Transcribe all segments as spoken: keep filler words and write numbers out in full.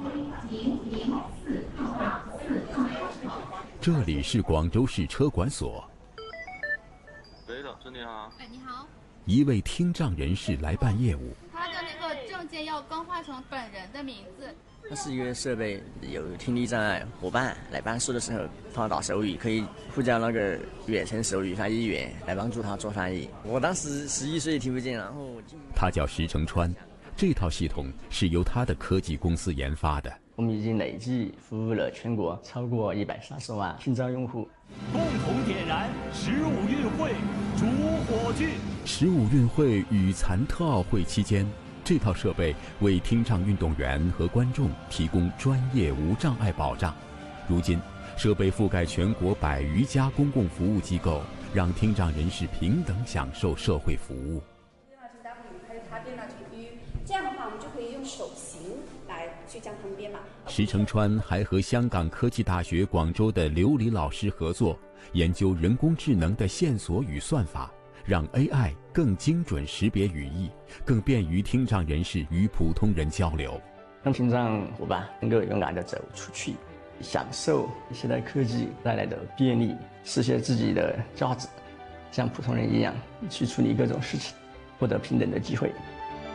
这里是广州市车管所。 喂，老师你好。 哎，你好。 一位听障人士来办业务。 他的那个证件要更换成本人的名字。 它是一个设备，有听力障碍伙伴来办事的时候，他打手语，可以呼叫那个远程手语翻译员来帮助他做翻译。我当时十一岁听不见，然后他叫石成川，这套系统是由他的科技公司研发的。 我们已经累计服务了全国超过一百三十万听障用户。 共同点燃十五运会主火炬。 十五运会与残特奥会期间，这套设备为听障运动员和观众提供专业无障碍保障。如今，设备覆盖全国百余家公共服务机构，让听障人士平等享受社会服务。 电脑群 W 还有插电脑群 U， 这样的话，我们就可以用手型来去将它们编码。 石成川还和香港科技大学广州的刘黎老师合作，研究人工智能的线索与算法，让 A I 更精准识别语义，更便于听障人士与普通人交流， 让听障伙伴能够勇敢地走出去，享受现代科技带来的便利，实现自己的价值，像普通人一样去处理各种事情，获得平等的機會。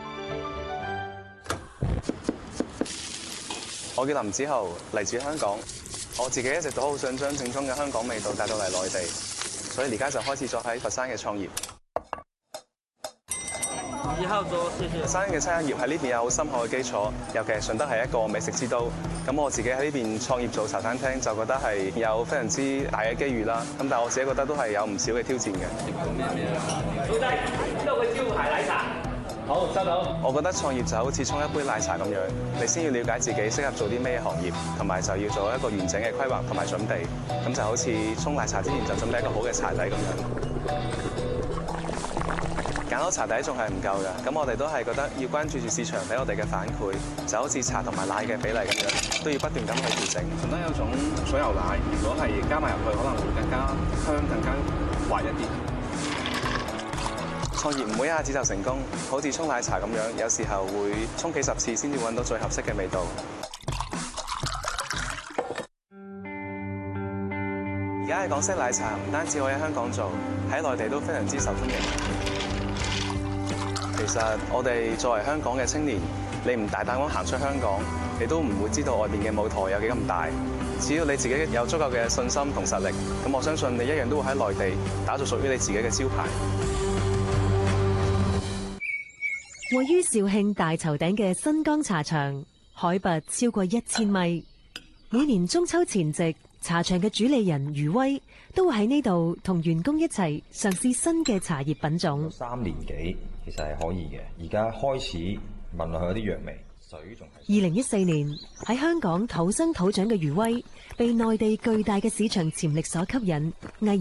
我叫林子豪，嚟自香港。我自己一直都好想將正宗嘅香港味道帶到嚟內地，所以而家就開始咗喺佛山嘅創業。 一號桌，謝謝。 佛山嘅餐飲業喺呢邊有好深厚嘅基礎，尤其係順德係一個美食之都。咁我自己喺呢邊創業做茶餐廳，就覺得係有非常之大嘅機遇啦。咁但係我自己覺得都係有唔少嘅挑戰嘅。 老細，呢個招牌奶茶。好，收到。 我覺得創業就好似沖一杯奶茶咁樣，你先要了解自己適合做啲咩行業，同埋就要做一個完整嘅規劃同埋準備。咁就好似沖奶茶之前就準備一個好嘅茶底咁樣。揀好茶底仲係唔夠嘅，咁我哋都係覺得要關注住市場俾我哋嘅反饋，就好似茶同埋奶嘅比例咁樣，都要不斷咁去調整。順德有種水牛奶，如果係加埋入去，可能會更加香、更加滑一啲。創業唔會一下子就成功，好似沖奶茶咁樣，有時候會沖幾十次先至揾到最合適嘅味道。而家嘅港式奶茶唔單止可以喺香港做，喺內地都非常之受歡迎。其實我哋作為香港嘅青年，你唔大膽咁行出香港，你都唔會知道外邊嘅舞台有幾咁大。只要你自己有足夠嘅信心同實力，咁我相信你一樣都會喺內地打造屬於你自己嘅招牌。 位於肇慶大頭頂嘅新江茶場，海拔超過一千米。每年中秋前夕，茶場嘅主理人余威都會喺呢度同員工一齊嘗試新嘅茶葉品種。 三年幾其實係可以嘅，而家開始聞落去有啲藥味，水仲係。 二零一四年喺香港土生土長嘅余威，被內地巨大嘅市場潛力所吸引，毅